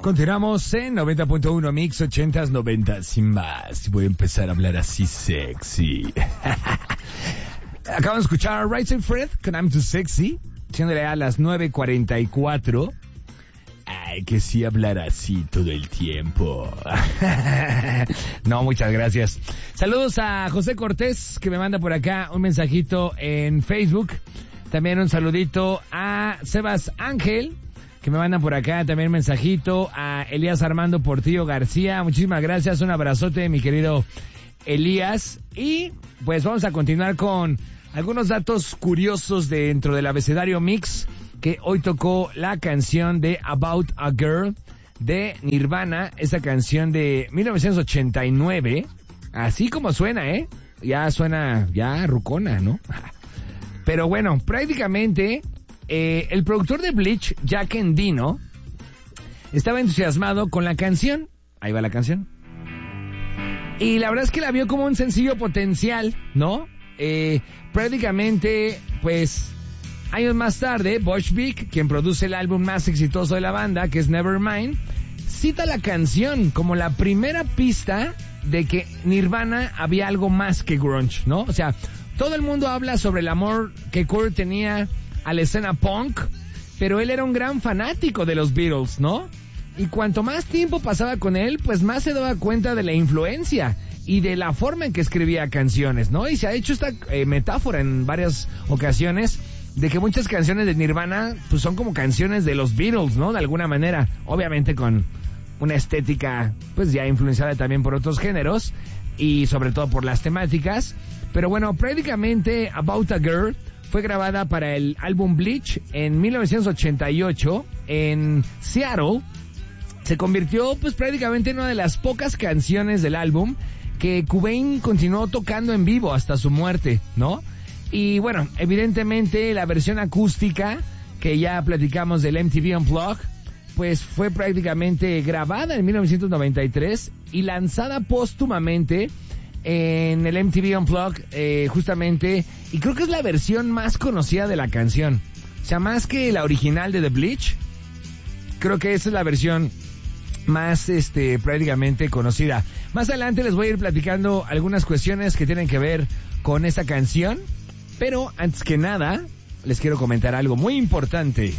Continuamos en 90.1 Mix 80s, 90s y más. Voy a empezar a hablar así sexy. Acabamos de escuchar Right Said Fred con I'm Too Sexy, siéndole a las 9:44. Ay, que sí hablar así todo el tiempo. No, muchas gracias. Saludos a José Cortés, que me manda por acá un mensajito en Facebook. También un saludito a Sebas Ángel, que me mandan por acá también un mensajito. A Elías Armando Portillo García, muchísimas gracias. Un abrazote, mi querido Elías. Y pues vamos a continuar con algunos datos curiosos dentro del abecedario Mix, que hoy tocó la canción de About a Girl de Nirvana, esa canción de 1989, así como suena, ya suena, ya rucona, ¿no? Pero bueno, prácticamente el productor de Bleach, Jack Endino, estaba entusiasmado con la canción. Ahí va la canción. Y la verdad es que la vio como un sencillo potencial, ¿no? Prácticamente, pues, años más tarde, Butch Vig, quien produce el álbum más exitoso de la banda, que es Nevermind, cita la canción como la primera pista de que Nirvana había algo más que grunge, ¿no? O sea, todo el mundo habla sobre el amor que Kurt tenía a la escena punk, pero él era un gran fanático de los Beatles, ¿no? Y cuanto más tiempo pasaba con él, pues más se daba cuenta de la influencia y de la forma en que escribía canciones, ¿no? Y se ha hecho esta metáfora en varias ocasiones de que muchas canciones de Nirvana pues son como canciones de los Beatles, ¿no? De alguna manera, obviamente con una estética pues ya influenciada también por otros géneros y sobre todo por las temáticas. Pero bueno, prácticamente About a Girl fue grabada para el álbum Bleach en 1988 en Seattle. Se convirtió pues prácticamente en una de las pocas canciones del álbum que Cobain continuó tocando en vivo hasta su muerte, ¿no? Y bueno, evidentemente la versión acústica, que ya platicamos del MTV Unplugged, pues fue prácticamente grabada en 1993 y lanzada póstumamente en el MTV Unplugged, justamente, y creo que es la versión más conocida de la canción. O sea, más que la original de The Bleach, creo que esa es la versión más, prácticamente conocida. Más adelante les voy a ir platicando algunas cuestiones que tienen que ver con esta canción, pero antes que nada, les quiero comentar algo muy importante.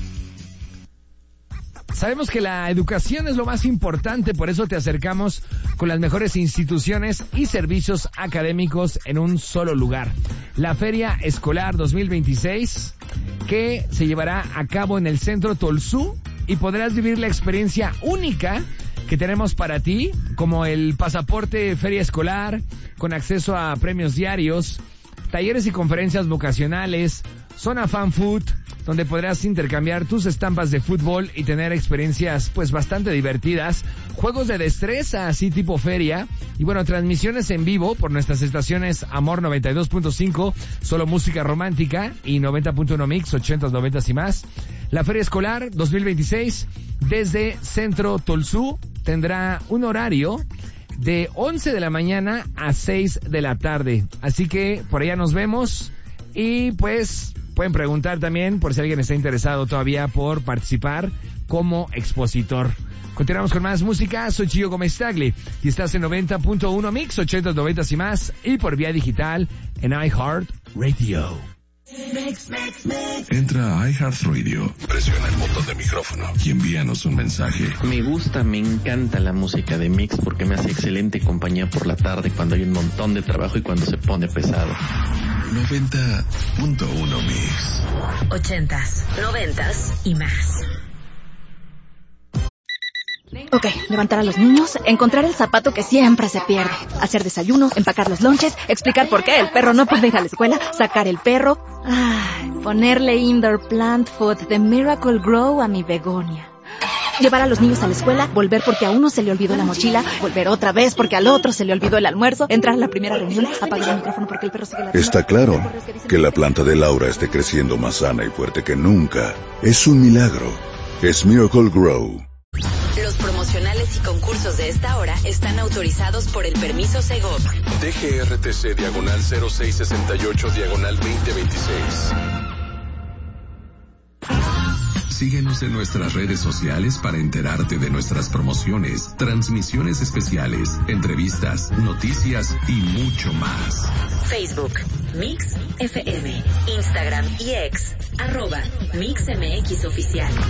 Sabemos que la educación es lo más importante, por eso te acercamos con las mejores instituciones y servicios académicos en un solo lugar. La Feria Escolar 2026, que se llevará a cabo en el Centro Tolsú, y podrás vivir la experiencia única que tenemos para ti, como el pasaporte Feria Escolar, con acceso a premios diarios, talleres y conferencias vocacionales, zona fan food, donde podrás intercambiar tus estampas de fútbol y tener experiencias pues bastante divertidas, juegos de destreza así tipo feria, y bueno, transmisiones en vivo por nuestras estaciones Amor 92.5, solo música romántica, y 90.1 Mix, 80s, 90s y más. La Feria Escolar 2026 desde Centro Tolsú tendrá un horario de 11 de la mañana a 6 de la tarde. Así que por allá nos vemos y pues pueden preguntar también por si alguien está interesado todavía por participar como expositor. Continuamos con más música. Soy Gio Gómez Tagli y estás en 90.1 Mix, 80s, 90s y más, y por vía digital en iHeartRadio. Entra a iHeartRadio, presiona el botón de micrófono y envíanos un mensaje. Me gusta, me encanta la música de Mix porque me hace excelente compañía por la tarde cuando hay un montón de trabajo y cuando se pone pesado. 90.1 Mix. 80s, 90s y más. Ok, levantar a los niños, encontrar el zapato que siempre se pierde, hacer desayuno, empacar los lonches, explicar por qué el perro no puede ir a la escuela, sacar el perro, ponerle indoor plant food de Miracle Grow a mi begonia. Llevar a los niños a la escuela, volver porque a uno se le olvidó la mochila, volver otra vez porque al otro se le olvidó el almuerzo, entrar a la primera reunión, apagar el micrófono porque el perro sigue ladrando. Está claro que la planta de Laura esté creciendo más sana y fuerte que nunca. Es un milagro. Es Miracle Grow. Los promocionales y concursos de esta hora están autorizados por el permiso Segov. DGRTC /0668/2026. Síguenos en nuestras redes sociales para enterarte de nuestras promociones, transmisiones especiales, entrevistas, noticias y mucho más. Facebook, Mix FM, Instagram y X, @MixMX Oficial.